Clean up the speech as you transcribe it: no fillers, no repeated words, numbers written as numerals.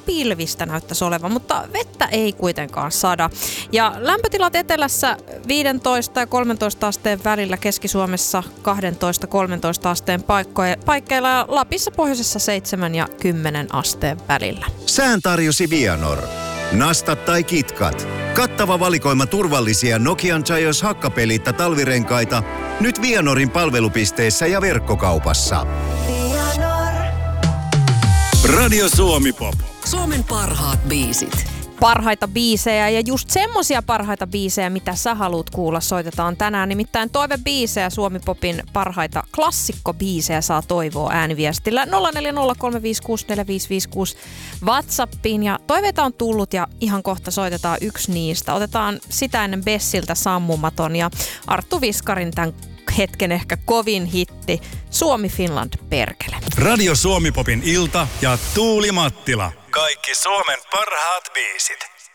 pilvistä näyttäisi olevan, mutta vettä ei kuitenkaan sada. Ja lämpötilat etelässä 15 ja 13 asteen välillä, Keski-Suomessa 12-13 asteen paikkeilla ja Lapissa pohjoisessa 7 ja 10 asteen välillä. Sään tarjosi Vianor. Nastat tai kitkat. Kattava valikoima turvallisia Nokian Zajos hakkapeliitta talvirenkaita nyt Vianorin palvelupisteissä ja verkkokaupassa. Radio Suomi Pop. Suomen parhaat biisit. Parhaita biisejä ja just semmosia parhaita biisejä, mitä sä haluat kuulla, soitetaan tänään. Nimittäin toivebiisejä, Suomi Popin parhaita klassikkobiisejä saa toivoa ääniviestillä 0403564556 WhatsAppiin. Ja toiveita on tullut ja ihan kohta soitetaan yksi niistä. Otetaan sitä ennen Bessiltä Sammumaton ja Arttu Viskarin tämän hetken ehkä kovin hitti Suomi Finland perkele. Radio Suomi Popin ilta ja Tuuli Mattila. Kaikki Suomen parhaat biisit.